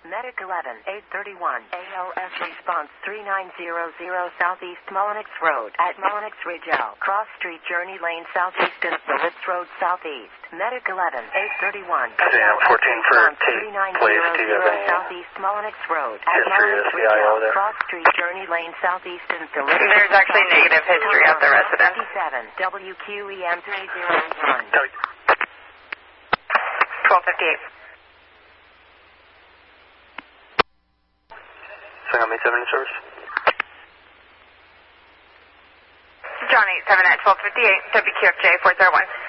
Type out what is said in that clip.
Medic 11, 831, ALS response 3900 Southeast Mullenix Road at Mullenix Ridgel, Cross Street, Journey Lane Southeast and Phillips Road Southeast. Medic 11, 831, ALS response 3900 Southeast Mullenix Road at Mullenix Ridgel, Cross Street, Journey Lane Southeast and Phillips Road. There's actually negative history of the resident. 57, WQEM 301. 1258. Sangam 87 in service. John 87 at 1258, WQFJ 401.